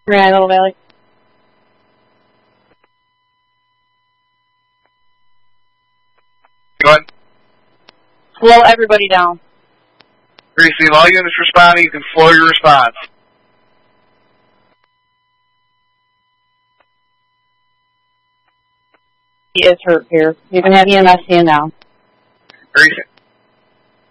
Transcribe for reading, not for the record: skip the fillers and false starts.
Randall Valley. Go ahead. Slow everybody down. Receive all units responding. You can slow your response. He is hurt here. You can have EMS stand down. Receive.